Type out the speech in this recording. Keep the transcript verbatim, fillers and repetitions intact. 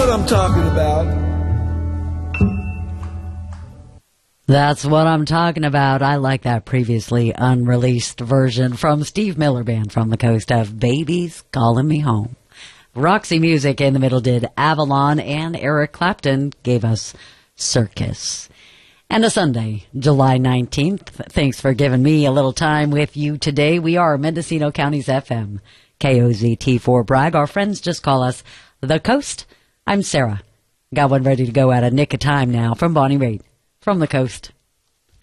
what I'm talking about. That's what I'm talking about. I like that previously unreleased version from Steve Miller Band from the coast of Baby's Calling Me Home. Roxy Music in the middle did Avalon, and Eric Clapton gave us Circus. And a Sunday, July nineteenth. Thanks for giving me a little time with you today. We are Mendocino County's F M, K O Z T for Bragg. Our friends just call us The Coast. I'm Sarah. Got one ready to go at a nick of time now from Bonnie Raitt from the coast.